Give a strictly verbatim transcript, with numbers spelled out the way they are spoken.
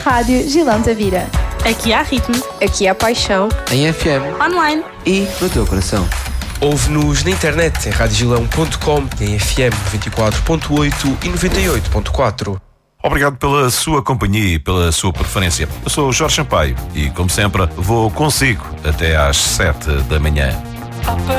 Rádio Gilão Tavira. Aqui há ritmo. Aqui há paixão. Em F M. Online. E no teu coração. Ouve-nos na internet em radiogilão ponto com, em F M noventa e quatro ponto oito e noventa e oito ponto quatro. Obrigado pela sua companhia e pela sua preferência. Eu sou o Jorge Sampaio e, como sempre, vou consigo até às sete da manhã.